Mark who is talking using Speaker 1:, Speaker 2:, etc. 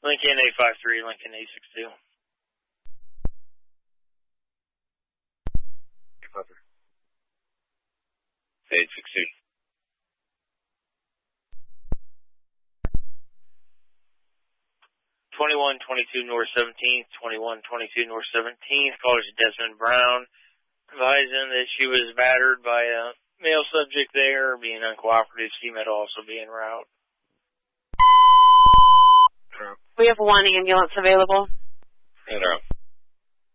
Speaker 1: Lincoln 853, Lincoln 862.
Speaker 2: 862.
Speaker 1: 2122 North 17th, 2122 North 17th. Caller is Desmond Brown, advising that she was battered by a male subject there, being uncooperative. CMED also be en route.
Speaker 3: We have one ambulance available.
Speaker 2: En route.